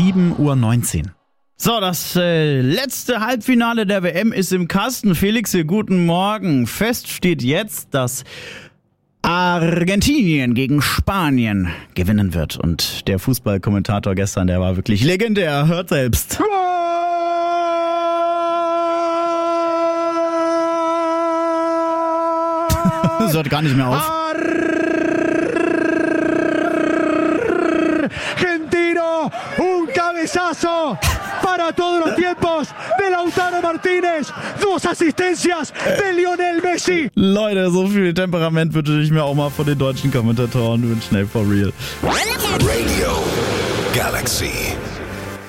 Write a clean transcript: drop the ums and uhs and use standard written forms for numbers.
7:19 Uhr. So, das letzte Halbfinale der WM ist im Kasten. Felix, hier, guten Morgen. Fest steht jetzt, dass Argentinien gegen Spanien gewinnen wird. Und der Fußballkommentator gestern, der war wirklich legendär. Hört selbst. Das hört gar nicht mehr auf. Argentino, un cabezazo para todos los tiempos de Lautaro Martínez, 2 Asistencias de Lionel Messi. Leute, so viel Temperament würde ich mir auch mal von den deutschen Kommentatoren wünschen, for real. Radio Galaxy.